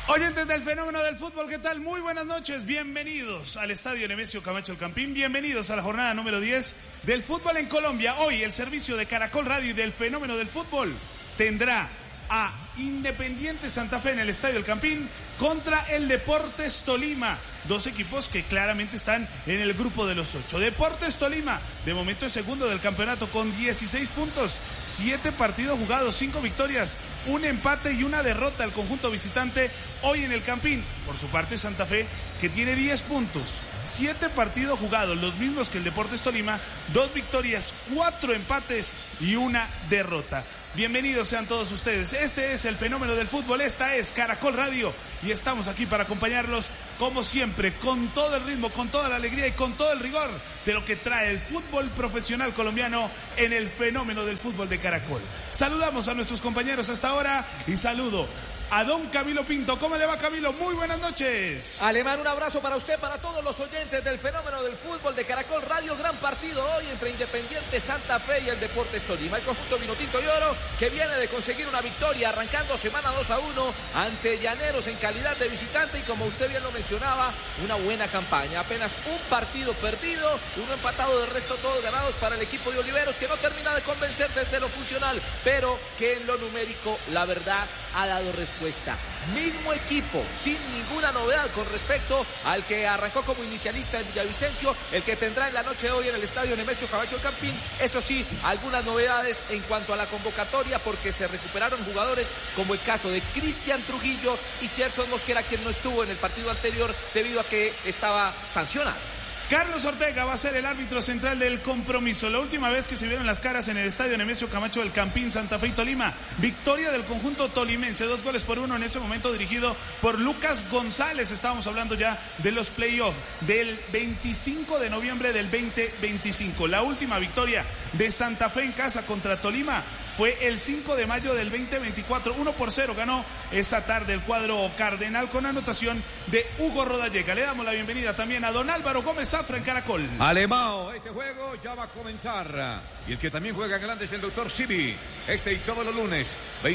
Oyentes del fenómeno del fútbol, ¿qué tal? Muy buenas noches, bienvenidos al Estadio Nemesio Camacho El Campín, bienvenidos a la jornada número 10 del fútbol en Colombia. Hoy el servicio de Caracol Radio y del fenómeno del fútbol tendrá a Independiente Santa Fe en el Estadio El Campín contra el Deportes Tolima. Dos equipos que claramente están en el grupo de los 8. Deportes Tolima, de momento es segundo del campeonato con 16 puntos, 7 partidos jugados, 5 victorias, un empate y una derrota al conjunto visitante hoy en el Campín. Por su parte Santa Fe, que tiene 10 puntos, 7 partidos jugados, los mismos que el Deportes Tolima, 2 victorias, 4 empates y una derrota. Bienvenidos sean todos ustedes. Este es el fenómeno del fútbol, esta es Caracol Radio y estamos aquí para acompañarlos como siempre, con todo el ritmo, con toda la alegría y con todo el rigor de lo que trae el fútbol profesional colombiano en el fenómeno del fútbol de Caracol. Saludamos a nuestros compañeros hasta ahora y saludo a don Camilo Pinto. ¿Cómo le va, Camilo? Muy buenas noches. Alemán, un abrazo para usted, para todos los oyentes del fenómeno del fútbol de Caracol Radio. Gran partido hoy entre Independiente Santa Fe y el Deportes Tolima. El conjunto vinotinto y oro que viene de conseguir una victoria arrancando semana 2-1 ante Llaneros en calidad de visitante y como usted bien lo mencionaba, una buena campaña. Apenas un partido perdido, uno empatado, del resto todos ganados para el equipo de Oliveros, que no termina de convencer desde lo funcional, pero que en lo numérico, la verdad, ha dado respuesta. Mismo equipo, sin ninguna novedad con respecto al que arrancó como inicialista en Villavicencio, el que tendrá en la noche de hoy en el Estadio Nemesio Camacho El Campín. Eso sí, algunas novedades en cuanto a la convocatoria, porque se recuperaron jugadores como el caso de Cristian Trujillo y Gerson Mosquera, quien no estuvo en el partido anterior debido a que estaba sancionado. Carlos Ortega va a ser el árbitro central del compromiso. La última vez que se vieron las caras en el Estadio Nemesio Camacho del Campín, Santa Fe y Tolima. Victoria del conjunto tolimense, 2-1 en ese momento, dirigido por Lucas González. Estábamos hablando ya de los playoffs del 25 de noviembre del 2025. La última victoria de Santa Fe en casa contra Tolima fue el 5 de mayo del 2024. 1-0 ganó esta tarde el cuadro cardenal con anotación de Hugo Rodallega. Le damos la bienvenida también a don Álvaro Gómez Zafra en Caracol. Alemão, este juego ya va a comenzar. Y el que también juega grande es el doctor Simi. Este y todos los lunes,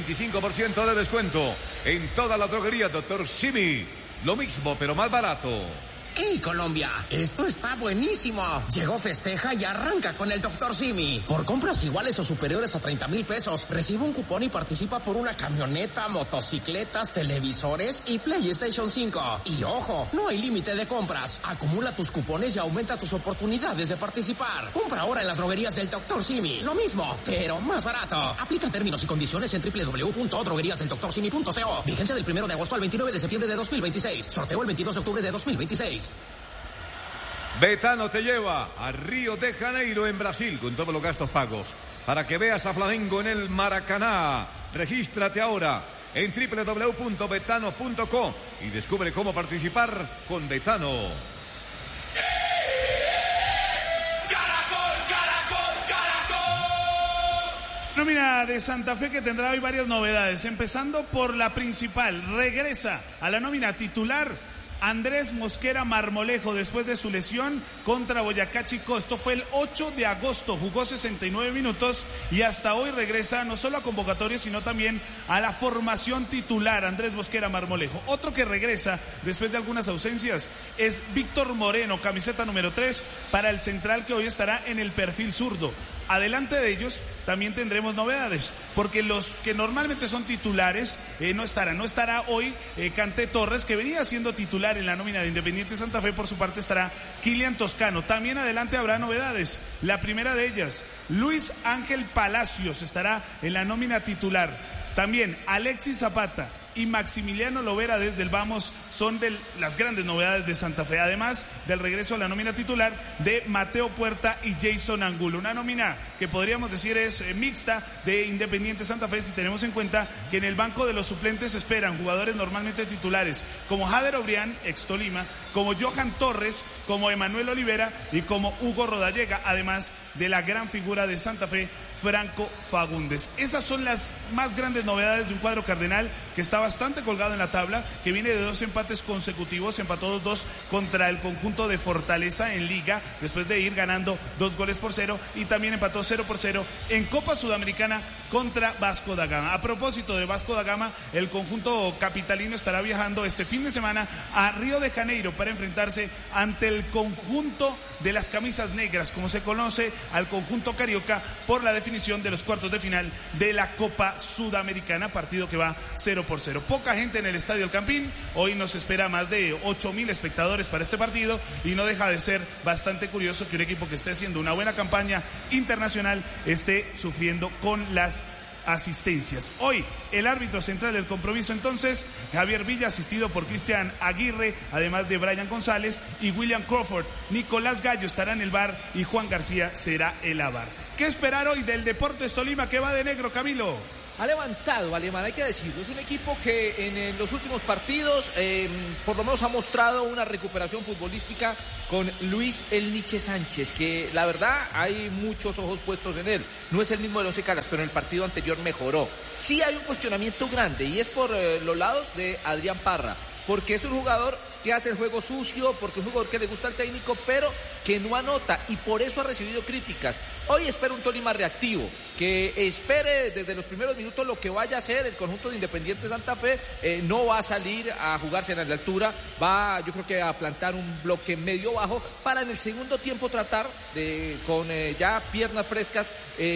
25% de descuento en toda la droguería, doctor Simi. Lo mismo, pero más barato. ¡Hey, Colombia! Esto está buenísimo. Llegó, festeja y arranca con el Dr. Simi. Por compras iguales o superiores a 30,000 pesos, recibe un cupón y participa por una camioneta, motocicletas, televisores y PlayStation 5. Y ojo, no hay límite de compras. Acumula tus cupones y aumenta tus oportunidades de participar. Compra ahora en las droguerías del Dr. Simi. Lo mismo, pero más barato. Aplica términos y condiciones en www.drogueriasdeldoctorsimi.co. Vigencia del 1 de agosto al 29 de septiembre de 2026. Sorteo el 22 de octubre de 2026. Betano te lleva a Río de Janeiro en Brasil con todos los gastos pagos. Para que veas a Flamengo en el Maracaná. Regístrate ahora en www.betano.co y descubre cómo participar con Betano. Nómina de Santa Fe que tendrá hoy varias novedades, empezando por la principal. Regresa a la nómina titular Andrés Mosquera Marmolejo después de su lesión contra Boyacá Chicó. Esto fue el 8 de agosto, jugó 69 minutos y hasta hoy regresa no solo a convocatoria sino también a la formación titular. Andrés Mosquera Marmolejo. Otro que regresa después de algunas ausencias es Víctor Moreno, camiseta número 3 para el central, que hoy estará en el perfil zurdo. Adelante de ellos también tendremos novedades, porque los que normalmente son titulares no estarán. No estará hoy Canté Torres, que venía siendo titular en la nómina de Independiente Santa Fe. Por su parte estará Kilian Toscano. También adelante habrá novedades. La primera de ellas, Luis Ángel Palacios estará en la nómina titular. También Alexis Zapata y Maximiliano Lovera desde el Vamos son de las grandes novedades de Santa Fe, además del regreso a la nómina titular de Mateo Puerta y Jason Angulo. Una nómina que podríamos decir es mixta de Independiente Santa Fe, si tenemos en cuenta que en el banco de los suplentes se esperan jugadores normalmente titulares como Jader Obrián, ex Tolima, como Johan Torres, como Emanuel Olivera y como Hugo Rodallega, además de la gran figura de Santa Fe, Franco Fagundes. Esas son las más grandes novedades de un cuadro cardenal que está bastante colgado en la tabla, que viene de 2 empates consecutivos, empató 2 contra el conjunto de Fortaleza en Liga, después de ir ganando 2-0, y también empató 0-0 en Copa Sudamericana contra Vasco da Gama. A propósito de Vasco da Gama, el conjunto capitalino estará viajando este fin de semana a Río de Janeiro para enfrentarse ante el conjunto de las camisas negras, como se conoce al conjunto carioca, por la definición de los cuartos de final de la Copa Sudamericana, partido que va 0-0. Poca gente en el Estadio El Campín, hoy nos espera más de 8,000 espectadores para este partido, y no deja de ser bastante curioso que un equipo que esté haciendo una buena campaña internacional esté sufriendo con las asistencias. Hoy el árbitro central del compromiso, entonces, Javier Villa, asistido por Cristian Aguirre, además de Brian González y William Crawford. Nicolás Gallo estará en el VAR y Juan García será el AVAR. ¿Qué esperar hoy del Deportes Tolima, que va de negro, Camilo? Ha levantado, Alemán, hay que decirlo. Es un equipo que en los últimos partidos por lo menos ha mostrado una recuperación futbolística con Luis El Niche Sánchez, que la verdad hay muchos ojos puestos en él. No es el mismo de Once Caldas, pero en el partido anterior mejoró. Sí hay un cuestionamiento grande, y es por los lados de Adrián Parra, porque es un jugador que hace el juego sucio, porque es un jugador que le gusta al técnico, pero que no anota, y por eso ha recibido críticas. Hoy espero un Tolima reactivo, que espere desde los primeros minutos lo que vaya a hacer el conjunto de Independiente Santa Fe. No va a salir a jugarse en la altura, va, yo creo que a plantar un bloque medio bajo para en el segundo tiempo tratar de, con ya piernas frescas,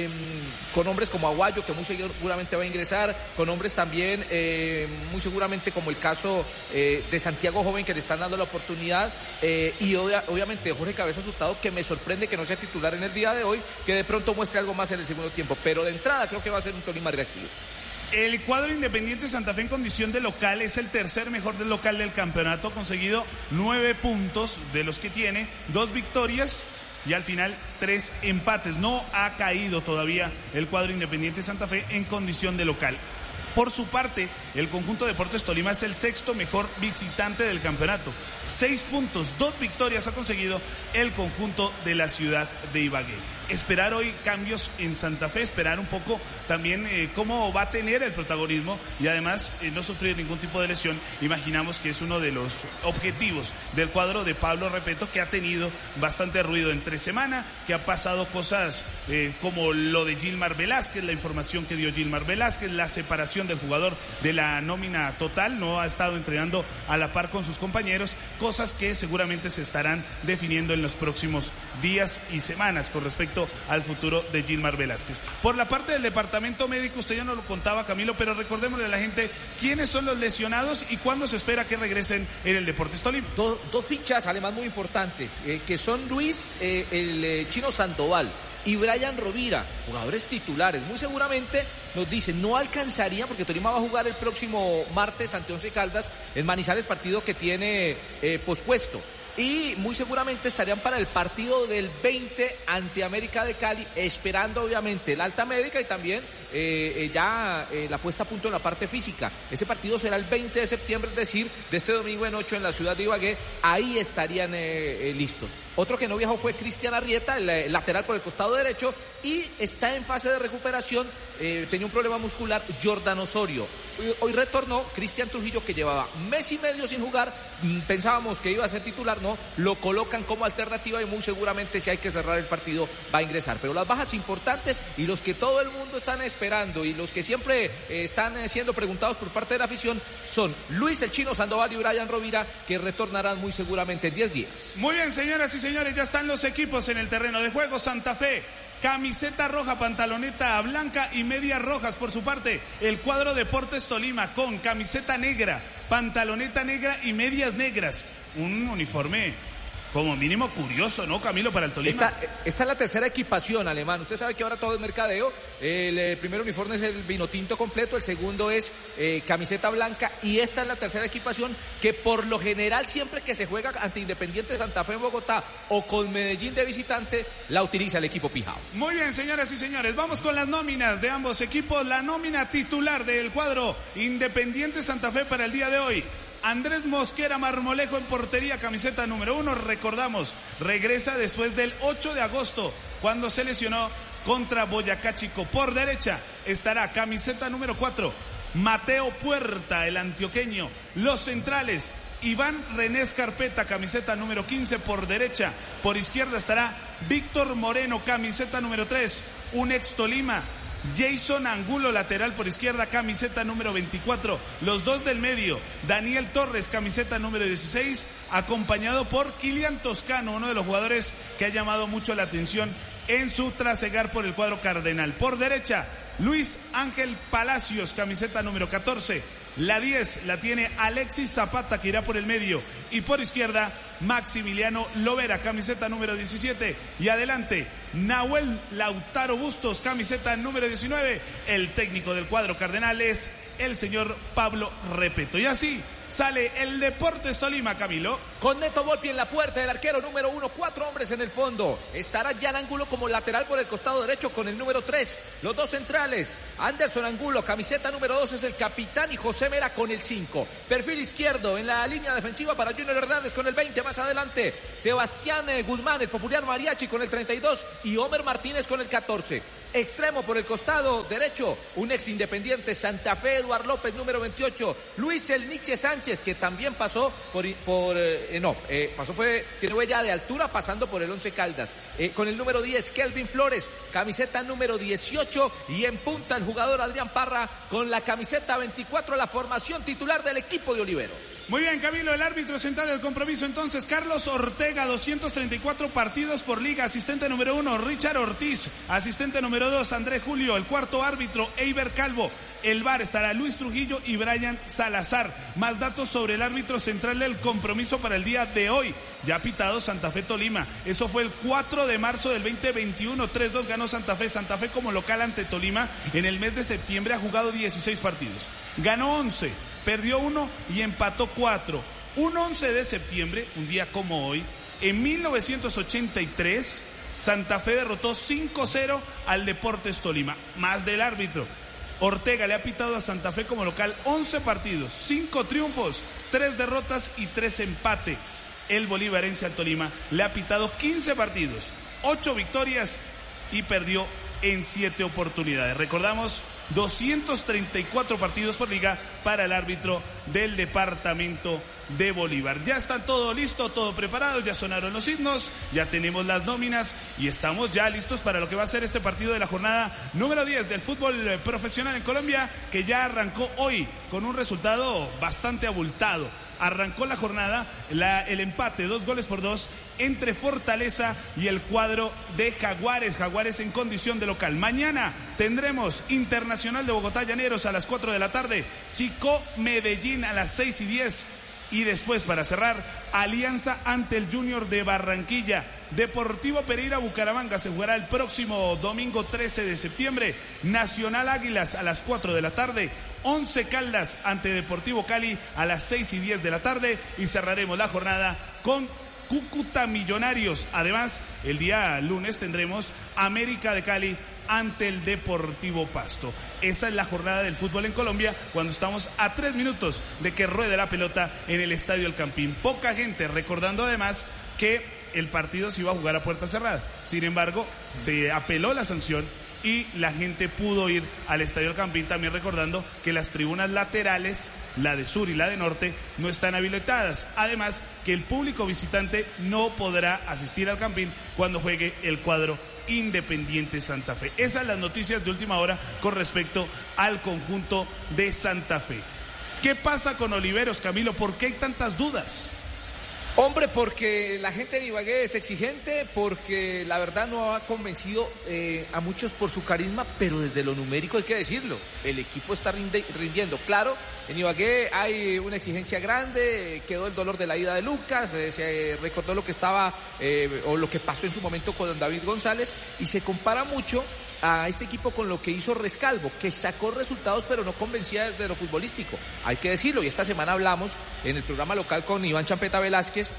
con hombres como Aguayo, que muy seguramente va a ingresar, con hombres también muy seguramente como el caso de Santiago Joven, que le están dando la oportunidad, y obviamente Jorge Cabeza Hurtado, que me sorprende que no sea titular en el día de hoy, que de pronto muestre algo más en el segundo tiempo, pero de entrada creo que va a ser un Tolima reactivo. El cuadro Independiente Santa Fe en condición de local es el tercer mejor del local del campeonato, ha conseguido 9 puntos de los que tiene, 2 victorias y al final 3 empates. No ha caído todavía el cuadro Independiente Santa Fe en condición de local. Por su parte, el conjunto de Deportes Tolima es el 6º mejor visitante del campeonato. 6 puntos, 2 victorias ha conseguido el conjunto de la ciudad de Ibagué. Esperar hoy cambios en Santa Fe, esperar un poco también cómo va a tener el protagonismo, y además no sufrir ningún tipo de lesión. Imaginamos que es uno de los objetivos del cuadro de Pablo Repeto, que ha tenido bastante ruido entre semana, que ha pasado cosas como lo de Gilmar Velázquez, la información que dio Gilmar Velázquez, la separación del jugador de la nómina total, no ha estado entrenando a la par con sus compañeros, cosas que seguramente se estarán definiendo en los próximos días y semanas con respecto al futuro de Gilmar Velázquez. Por la parte del departamento médico, usted ya no lo contaba, Camilo, pero recordémosle a la gente quiénes son los lesionados y cuándo se espera que regresen en el Deportes Tolima. Dos fichas, además, muy importantes, que son Luis, el chino Sandoval, y Brian Rovira, jugadores titulares. Muy seguramente nos dicen, no alcanzarían, porque Tolima va a jugar el próximo martes ante Once Caldas en Manizales, partido que tiene pospuesto. Y muy seguramente estarían para el partido del 20 ante América de Cali, esperando obviamente la alta médica y también la puesta a punto en la parte física. Ese partido será el 20 de septiembre, es decir, de este domingo en 8 en la ciudad de Ibagué. Ahí estarían listos. Otro que no viajó fue Cristian Arrieta, el lateral por el costado derecho, y está en fase de recuperación. Tenía un problema muscular, Jordan Osorio. Hoy retornó Cristian Trujillo, que llevaba mes y medio sin jugar. Pensábamos que iba a ser titular, no, lo colocan como alternativa, y muy seguramente, si hay que cerrar el partido, va a ingresar. Pero las bajas importantes, y los que todo el mundo están esperando, y los que siempre están siendo preguntados por parte de la afición, son Luis el Chino Sandoval y Brian Rovira, que retornarán muy seguramente en 10 días. Muy bien, señoras y señores, ya están los equipos en el terreno de juego. Santa Fe, camiseta roja, pantaloneta blanca y medias rojas. Por su parte, el cuadro Deportes Tolima con camiseta negra, pantaloneta negra y medias negras. Un uniforme como mínimo curioso, ¿no, Camilo, para el Tolima? Esta es la tercera equipación, Alemán. Usted sabe que ahora todo es mercadeo. El primer uniforme es el vino tinto completo, el segundo es camiseta blanca, y esta es la tercera equipación, que por lo general siempre que se juega ante Independiente Santa Fe en Bogotá o con Medellín de visitante, la utiliza el equipo Pijao. Muy bien, señoras y señores, vamos con las nóminas de ambos equipos. La nómina titular del cuadro Independiente Santa Fe para el día de hoy: Andrés Mosquera Marmolejo en portería, camiseta número 1. Recordamos, regresa después del 8 de agosto, cuando se lesionó contra Boyacá Chico. Por derecha estará camiseta número 4, Mateo Puerta, el antioqueño. Los centrales, Iván René Escarpeta, camiseta número 15 por derecha. Por izquierda estará Víctor Moreno, camiseta número 3, un ex Tolima. Jason Angulo, lateral por izquierda, camiseta número 24. Los dos del medio, Daniel Torres, camiseta número 16, acompañado por Kilian Toscano, uno de los jugadores que ha llamado mucho la atención en su trasegar por el cuadro cardenal. Por derecha, Luis Ángel Palacios, camiseta número 14. La 10 la tiene Alexis Zapata, que irá por el medio. Y por izquierda, Maximiliano Lovera, camiseta número 17. Y adelante, Nahuel Lautaro Bustos, camiseta número 19. El técnico del cuadro cardenal es el señor Pablo Repeto. Y así sale el Deportes Tolima, Camilo. Con Neto Volpi en la puerta, el arquero número 1, 4 hombres en el fondo. Estará Jan Angulo como lateral por el costado derecho con el número 3. Los dos centrales, Anderson Angulo, camiseta número 2, es el capitán, y José Mera con el 5. Perfil izquierdo en la línea defensiva para Junior Hernández con el 20. Más adelante, Sebastián Guzmán, el popular mariachi, con el 32, y Homer Martínez con el 14. Extremo por el costado derecho, un ex Independiente Santa Fe, Eduard López, número 28. Luis El Nietzsche Sánchez, que también pasó tiene huella de altura pasando por el Once Caldas. Con el número 10, Kelvin Flores, camiseta número 18, y en punta el jugador Adrián Parra con la camiseta 24, la formación titular del equipo de Oliveros. Muy bien, Camilo, el árbitro central del compromiso entonces, Carlos Ortega, 234 partidos por liga, asistente número 1, Richard Ortiz, asistente número 2, Andrés Julio, el cuarto árbitro, Eiber Calvo. El VAR estará Luis Trujillo y Brian Salazar. Más datos sobre el árbitro central del compromiso para el día de hoy. Ya ha pitado Santa Fe Tolima. Eso fue el 4 de marzo del 2021. 3-2 ganó Santa Fe. Santa Fe como local ante Tolima en el mes de septiembre ha jugado 16 partidos. Ganó 11, perdió 1 y empató 4. Un 11 de septiembre, un día como hoy, en 1983, Santa Fe derrotó 5-0 al Deportes Tolima. Más del árbitro. Ortega le ha pitado a Santa Fe como local 11 partidos, 5 triunfos, 3 derrotas y 3 empates. El bolivarense al Tolima le ha pitado 15 partidos, 8 victorias y perdió en 7 oportunidades. Recordamos, 234 partidos por liga para el árbitro del departamento de Bolívar. Ya está todo listo, todo preparado, ya sonaron los himnos, ya tenemos las nóminas y estamos ya listos para lo que va a ser este partido de la jornada número 10 del fútbol profesional en Colombia, que ya arrancó hoy con un resultado bastante abultado. Arrancó la jornada el empate 2-2 entre Fortaleza y el cuadro de Jaguares en condición de local. Mañana tendremos Internacional de Bogotá Llaneros a las 4 de la tarde, Chico Medellín a las 6:10. Y después, para cerrar, Alianza ante el Junior de Barranquilla. Deportivo Pereira Bucaramanga se jugará el próximo domingo 13 de septiembre. Nacional Águilas a las 4 de la tarde. 11 Caldas ante Deportivo Cali a las 6:10 de la tarde. Y cerraremos la jornada con Cúcuta Millonarios. Además, el día lunes tendremos América de Cali ante el Deportivo Pasto. Esa es la jornada del fútbol en Colombia cuando estamos a 3 minutos de que ruede la pelota en el Estadio El Campín. Poca gente, recordando además que el partido se iba a jugar a puerta cerrada. Sin embargo, se apeló la sanción y la gente pudo ir al Estadio El Campín, también recordando que las tribunas laterales, la de sur y la de norte, no están habilitadas. Además, que el público visitante no podrá asistir al Campín cuando juegue el cuadro Independiente Santa Fe. Esas son las noticias de última hora con respecto al conjunto de Santa Fe. ¿Qué pasa con Oliveros, Camilo? ¿Por qué hay tantas dudas? Hombre, porque la gente de Ibagué es exigente, porque la verdad no ha convencido a muchos por su carisma, pero desde lo numérico hay que decirlo, el equipo está rindiendo. Claro, en Ibagué hay una exigencia grande, quedó el dolor de la ida de Lucas, se recordó lo que estaba o lo que pasó en su momento con David González, y se compara mucho a este equipo con lo que hizo Rescalvo, que sacó resultados pero no convencía desde lo futbolístico. Hay que decirlo, y esta semana hablamos en el programa local con Iván Champeta Velázquez,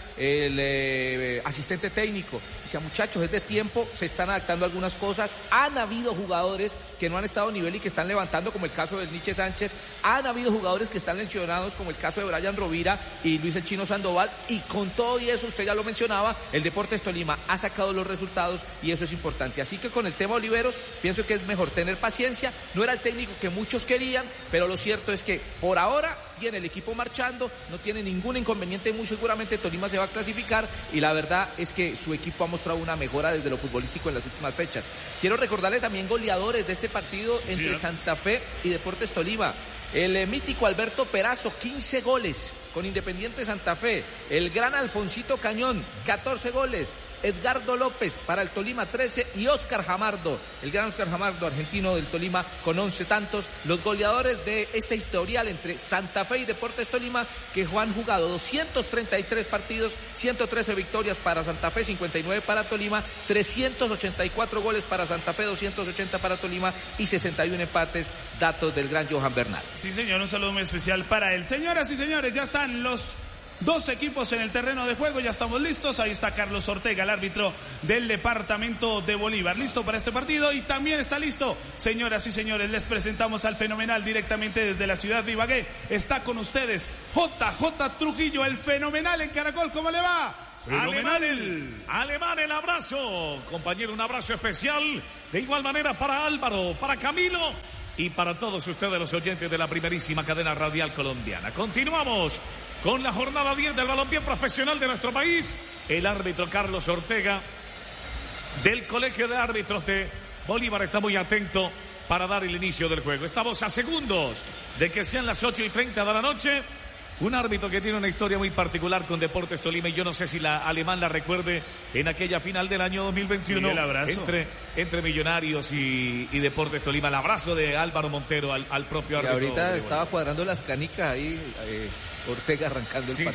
el asistente técnico. Decía, muchachos, es de tiempo, se están adaptando a algunas cosas. Han habido jugadores que no han estado a nivel y que están levantando, como el caso de Nietzsche Sánchez. Han habido jugadores que están lesionados, como el caso de Brian Rovira y Luis el Chino Sandoval. Y con todo y eso, usted ya lo mencionaba, el Deportes Tolima ha sacado los resultados y eso es importante. Así que con el tema Oliveros, pienso que es mejor tener paciencia. No era el técnico que muchos querían, pero lo cierto es que por ahora tiene el equipo marchando, no tiene ningún inconveniente, muy seguramente Tolima se va a clasificar y la verdad es que su equipo ha mostrado una mejora desde lo futbolístico en las últimas fechas. Quiero recordarle también goleadores de este partido entre Santa Fe y Deportes Tolima. El mítico Alberto Perazo, 15 goles con Independiente Santa Fe. El gran Alfonsito Cañón, 14 goles. Edgardo López para el Tolima, 13. Y Óscar Jamardo, el gran Óscar Jamardo, argentino del Tolima, con 11 tantos. Los goleadores de este historial entre Santa Fe y Deportes Tolima, que han jugado 233 partidos, 113 victorias para Santa Fe, 59 para Tolima, 384 goles para Santa Fe, 280 para Tolima y 61 empates, datos del gran Johan Bernal. Sí, señor, un saludo muy especial para él. Señoras y señores, ya están los dos equipos en el terreno de juego, ya estamos listos. Ahí está Carlos Ortega, el árbitro del departamento de Bolívar, listo para este partido. Y también está listo, señoras y señores, les presentamos al fenomenal directamente desde la ciudad de Ibagué. Está con ustedes JJ Trujillo, el fenomenal en Caracol. ¿Cómo le va? Fenomenal. Alemán, el abrazo, compañero, un abrazo especial. De igual manera para Álvaro, para Camilo y para todos ustedes los oyentes de la primerísima cadena radial colombiana. Continuamos con la jornada 10 del balompié profesional de nuestro país. El árbitro Carlos Ortega del Colegio de Árbitros de Bolívar está muy atento para dar el inicio del juego. Estamos a segundos de que sean las 8:30 de la noche. Un árbitro que tiene una historia muy particular con Deportes Tolima y yo no sé si la Alemán la recuerde en aquella final del año 2021 entre Millonarios y Deportes Tolima. El abrazo de Álvaro Montero al propio árbitro. Y ahorita estaba cuadrando las canicas ahí, Ortega arrancando el partido.